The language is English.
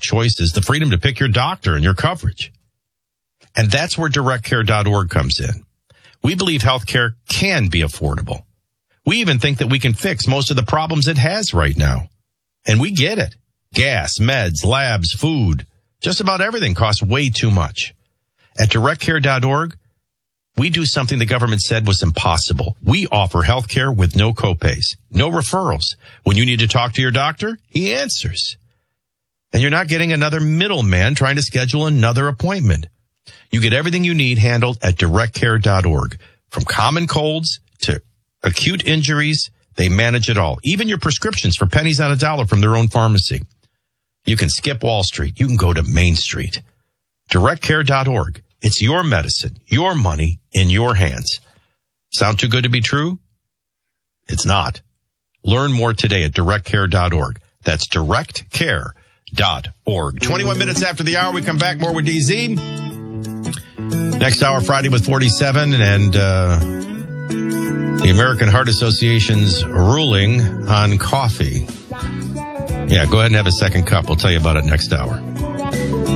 choices, the freedom to pick your doctor and your coverage. And that's where directcare.org comes in. We believe healthcare can be affordable. We even think that we can fix most of the problems it has right now. And we get it. Gas, meds, labs, food, just about everything costs way too much. At directcare.org, we do something the government said was impossible. We offer healthcare with no copays, no referrals. When you need to talk to your doctor, he answers. And you're not getting another middleman trying to schedule another appointment. You get everything you need handled at directcare.org. From common colds to acute injuries, they manage it all. Even your prescriptions for pennies on a dollar from their own pharmacy. You can skip Wall Street. You can go to Main Street. Directcare.org. It's your medicine, your money in your hands. Sound too good to be true? It's not. Learn more today at directcare.org. That's directcare.org. 21 minutes after the hour, we come back more with DZ. Next hour, Friday with 47, and the American Heart Association's ruling on coffee. Yeah, go ahead and have a second cup. We'll tell you about it next hour.